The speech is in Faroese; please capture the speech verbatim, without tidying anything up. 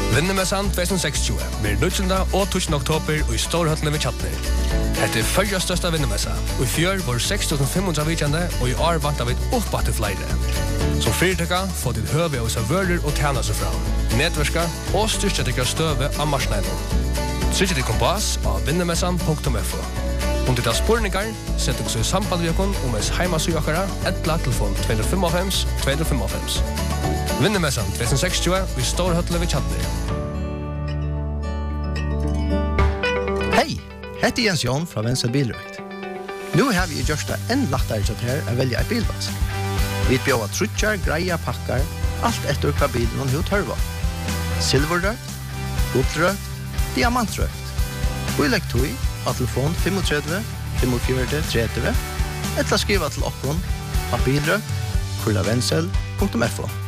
Vinnemessan tjuetusen seksogtjúgu blir nítjánda og tíunda oktober i Storhøllene ved Kjatner. Hette er fyrja størsta vinnemessa, og i fjør var seks tusen fem hundre vikjande, og i år vant av et oppbatt til flere. Som fyrtøkka får til høve av servører og tjene seg fra, nedverska og styrke til støve av marsneiden. Trykk til kompass av vinnemessan punktum f o. Om det er spurningar, sett dere så i samband med dere om ens heimasøkere, etla telefon to fem fem to fem fem. Vinnemessan tjuetusen seksogtjúgu i Storhøllene ved Kjatner. Hei, hette Jens Jon fra Venstre Bilrøkt. Nå har vi gjort det enn lettere til her å velge et bilvask. Vi bjør trutjar, greia, pakkar, alt etter hva bilen hun har tørva. Silverrøkt, guldrøkt, diamantrøkt. Og i legg tog av telefon tre fem fem fire tre tre, eller skriva til okkon av bilrøkt, kurlavensel punktum f o.